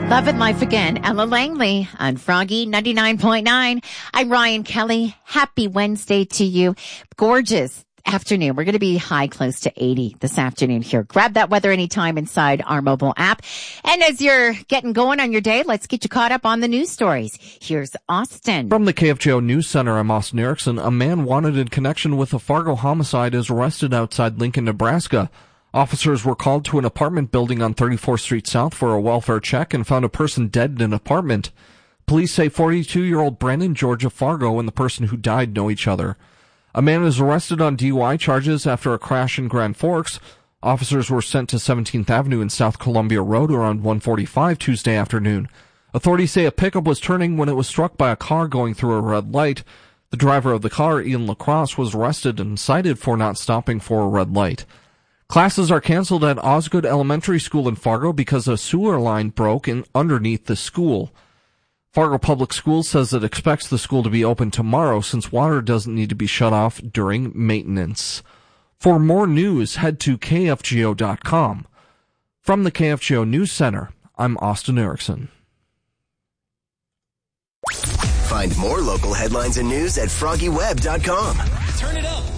Love and Life Again, Ella Langley on Froggy 99.9. I'm Ryan Kelly. Happy Wednesday to you. Gorgeous afternoon. We're going to be high close to 80 this afternoon here. Grab that weather anytime inside our mobile app. And as you're getting going on your day, let's get you caught up on the news stories. Here's Austin. From the KFGO News Center, I'm Austin Erickson. A man wanted in connection with a Fargo homicide is arrested outside Lincoln, Nebraska. Officers were called to an apartment building on 34th Street South for a welfare check and found a person dead in an apartment. Police say 42-year-old Brandon George of Fargo and the person who died know each other. A man is arrested on DUI charges after a crash in Grand Forks. Officers were sent to 17th Avenue and South Columbia Road around 1:45 Tuesday afternoon. Authorities say a pickup was turning when it was struck by a car going through a red light. The driver of the car, Ian Lacrosse, was arrested and cited for not stopping for a red light. Classes are canceled at Osgood Elementary School in Fargo because a sewer line broke underneath the school. Fargo Public Schools says it expects the school to be open tomorrow since water doesn't need to be shut off during maintenance. For more news, head to KFGO.com. From the KFGO News Center, I'm Austin Erickson. Find more local headlines and news at FroggyWeb.com. Turn it up.